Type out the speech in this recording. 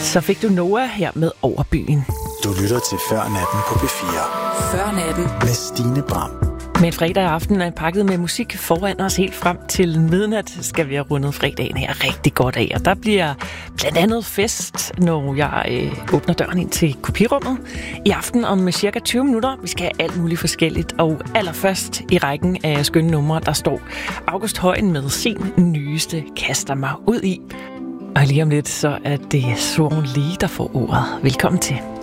Så fik du Noah her med Overbyen. Du lytter til Før Natten på P4. Før Natten Med Stine Bram. Men fredag aften er pakket med musik foran os helt frem til midnat. Skal vi have rundet fredagen her rigtig godt af. Og der bliver blandt andet fest, når jeg åbner døren ind til kopirummet. I aften om cirka 20 minutter. Vi skal have alt muligt forskelligt. Og allerførst i rækken af skønne numre, der står August Højen med sin nyeste Kaster mig ud i. Og lige om lidt, så er det Swan Lee, der får ordet. Velkommen til.